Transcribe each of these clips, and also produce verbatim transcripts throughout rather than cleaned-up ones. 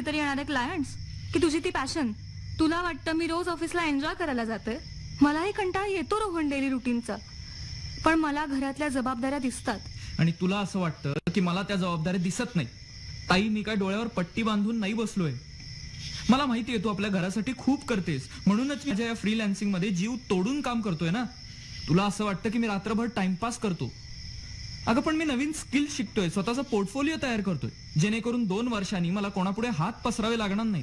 कधीतरी येणारे क्लायंट्स की तुझी ती पॅशन? तुला वाटतं मी रोज ऑफिसला एन्जॉय करायला जाते? मलाही कंटाळा येतो रोहन डेली रुटीनचा, पण मला घरातल्या जबाबदाऱ्या दिसतात. आणि तुला असं वाटतं की मला त्या जबाबदाऱ्या दिसत नाही? ताई, मी काय डोळ्यावर पट्टी बांधून नाही बसलोय. मला माहितीये तू आपल्या घरासाठी खूप करतेस, म्हणूनच मी माझ्या फ्रीलॅन्सिंग मध्ये जीव तोडून काम करतोय ना. तुला असं वाटतं की मी रात्रभर टाइमपास करतो. अगं पण मी नवीन स्किल शिकतोय, स्वतःचा पोर्टफोलिओ तयार करतोय, जेणेकरून दोन वर्षांनी मला कोणापुढे हात पसरावे लागणार नाहीत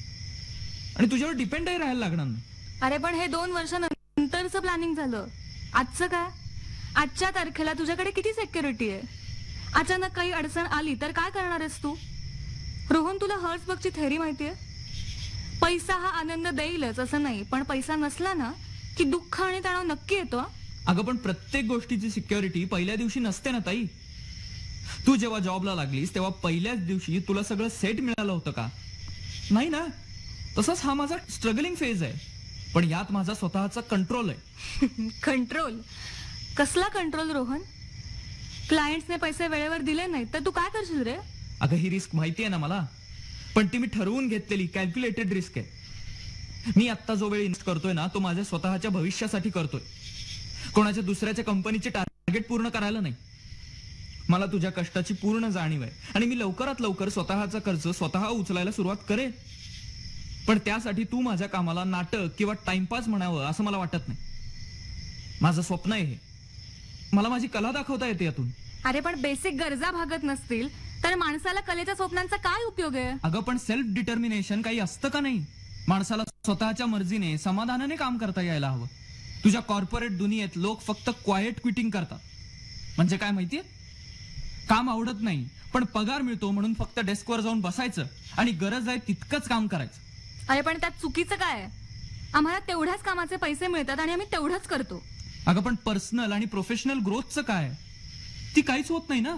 आणि तुझ्यावर डिपेंडही राहायला लागणार नाही. अरे पण हे दोन वर्षानंतरचं प्लॅनिंग झालं. आजचं काय? आजच्या तारखेला तुझ्याकडे किती सिक्युरिटी आहे? अचानक काही अडचण आली तर काय करणार आहेस तू? रोहन, तुला हर्ट्सबर्गची थेअरी माहितीये? पैसा हा आनंद देईलच असं नाही, पण पैसा नसला ना की दुःख आणि तणाव नक्की येतो. अगं पण प्रत्येक गोष्टीची सिक्युरिटी पहिल्या दिवशी नसते ना ताई. तू जेव्हा जॉबला लागलीस तेव्हा पहिल्याच दिवशी तुला सगळं सेट मिळालं होतं का? नाही ना. तसंच हा माझा स्ट्रगलिंग फेज आहे, पण यात माझा स्वतःचा कंट्रोल आहे. कंट्रोल? कसला कंट्रोल रोहन? क्लायंट्सने पैसे वेळेवर दिले नाहीत तर तू काय करशील रे? अगं ही रिस्क माहितीये ना मला, पण ती मी ठरवून घेतलेली कॅल्क्युलेटेड रिस्क आहे. मी आता जो वेळ इन्व्हेस्ट करतोय ना तो माझ्या स्वतःच्या भविष्यासाठी करतोय, कोणाच्या दुसऱ्याच्या कंपनीचे टार्गेट पूर्ण करायला नाही. मला तुझ्या कष्टाची पूर्ण जाणीव आहे आणि मी लवकरात लवकर स्वतःचा खर्च स्वतः उचलायला सुरुवात करेन. पण त्यासाठी तू माझ्या कामाला नाटक किंवा टाइमपास म्हणावं असं मला वाटत नाही. माझं स्वप्न आहे हे. मला माझी कला दाखवता येते यातून. अरे पण बेसिक गरजा भागत नसतील तर माणसाला कलेच्या स्वप्नांचा काय उपयोग आहे? अगं पण सेल्फ डिटर्मिनेशन काही असतं का नाही? माणसाला स्वतःच्या मर्जीने समाधानाने काम करता यायला हवं. तुझ्या कॉर्पोरेट दुनियेत लोक फक्त क्वायट क्विटिंग करतात. म्हणजे काय माहितीये? काम आवडत नाही पण पगार मिळतो म्हणून फक्त डेस्कवर जाऊन बसायचं आणि गरज आहे तितकंच काम करायचं. अरे पण त्यात चुकीचं काय आहे? आम्हाला तेवढ्याच कामाचे पैसे मिळतात आणि आम्ही तेवढंच करतो. अगं पण पर्सनल आणि प्रोफेशनल ग्रोथचं काय? ती काहीच होत नाही ना.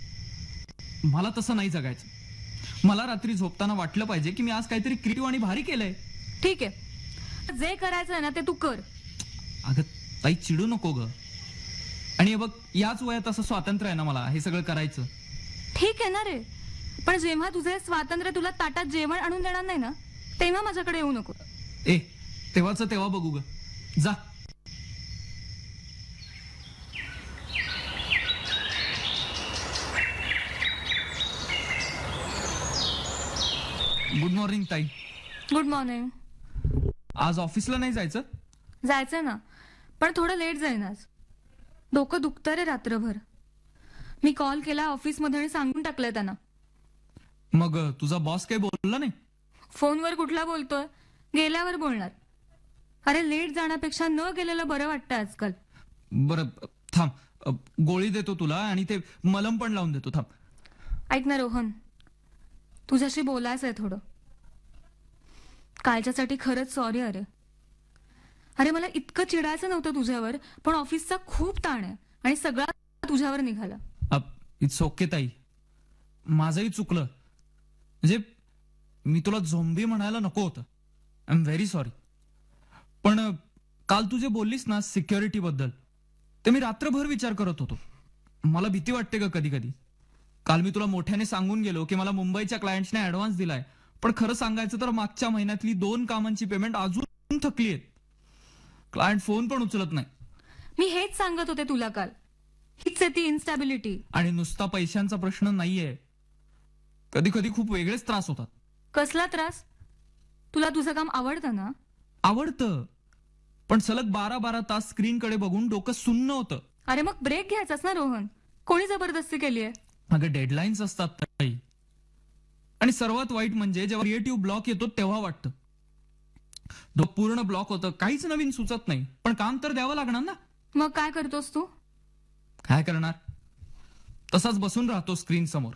मला तसं नाही जगायचं. मला रात्री झोपताना वाटलं पाहिजे की मी आज काहीतरी क्रिएटिव्ह आणि भारी केलंय. ठीक आहे, जे करायचं ना ते तू कर. अगं ताई, चिडू नको ग. आणि बघ, याच वयात असं स्वातंत्र्य आहे ना मला हे सगळं करायचं. ठीक आहे ना रे, पण जेव्हा तुझे स्वातंत्र्य तुला ताटात जेवण आणून देणार नाही ना तेव्हा माझ्याकडे येऊ नको. ए, तेव्हाच तेव्हा बघू ग. जा. गुड मॉर्निंग ताई. Good morning. आज ऑफिसला नाही जायचं? जायचं ना, पण थोडं लेट जाईन आज. डोकं दुखतं रे रात्रभर. मी कॉल केला ऑफिसमध्ये आणि सांगून टाकलंय त्यांना. मग तुझा बॉस काही बोलला नाही? फोनवर कुठला बोलतोय, गेल्यावर बोलणार. अरे लेट जाण्यापेक्षा न गेलेलं बरं वाटतं आजकाल. बरं थांब, गोळी देतो तुला आणि ते मलम पण लावून देतो. थांब. ऐक ना रोहन, तुझ्याशी बोलायचं आहे थोडं. कालच्यासाठी खरंच सॉरी. अरे अरे मला इतकं चिडायचं नव्हतं तुझ्यावर, पण ऑफिसचा खूप ताण आहे आणि सगळा तुझ्यावर निघाला. इट्स ओके ताई, माझंही चुकलं. म्हणजे मी तुला झोंबी म्हणायला नको होतं. I am very sorry. पण काल तू जे बोललीस ना सिक्युरिटी बद्दल, ते मी रात्रभर विचार करत होतो. मला भीती वाटते का कधी कधी. काल मी तुला मोठ्याने सांगून गेलो की मला मुंबईच्या क्लायंट्सने ऍडव्हान्स दिलाय, पण खरं सांगायचं तर मागच्या महिन्यातली दोन कामांची पेमेंट अजून थकली आहेत. क्लायंट फोन पण उचलत नाही. मी हेच सांगत होते तुला काल. हीच आहे ती इन्स्टॅबिलिटी. आणि नुसता पैशांचा प्रश्न नाहीये, कधी कधी खूप वेगळेच त्रास होतात. कसला त्रास? तुला तुझं काम आवडतं ना? आवडतं, पण सलग बारा बारा तास स्क्रीनकडे बघून डोकं सुन्न होतं. अरे मग ब्रेक घ्यायचाच ना रोहन. कोणी जबरदस्ती केली आहे? अगं डेडलाईन्स असतात ताई. आणि सर्वात वाईट म्हणजे जेव्हा क्रिएटिव्ह ब्लॉक येतो तेव्हा वाटतं. डोकं पूर्ण ब्लॉक होतं, काहीच नवीन सुचत नाही, पण काम तर द्यावं लागणार ना. मग काय करतोस तू? काय करणार, तसाच बसून राहतो स्क्रीन समोर.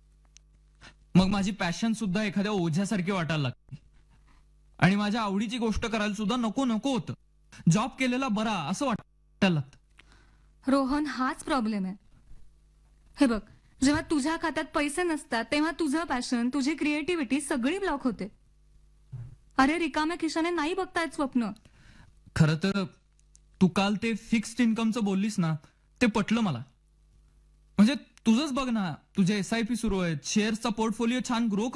मग माझी पॅशन सुद्धा एखाद्या ओझ्यासारखी वाटायला लागते आणि माझ्या आवडीची गोष्ट करायला सुद्धा नको नको होतं. जॉब केलेला बरा असं वाटायला लागतं. रोहन, हाच प्रॉब्लेम आहे. हे बघ, जेव्हा तुझ्या खात्यात पैसे नसतात तेव्हा तुझं पॅशन, तुझी क्रिएटिव्हिटी सगळी ब्लॉक होते. अरे रिकाम्या खिशाने नाही बघतायत स्वप्न. खरं तर तू काल ते फिक्स्ड इन्कमचं बोललीस ना, ते पटलं मला. म्हणजे तुझंच बघ ना, तुझे एस आय पी सुरू आहेत, शेअर्सचा पोर्टफोलिओ छान ग्रो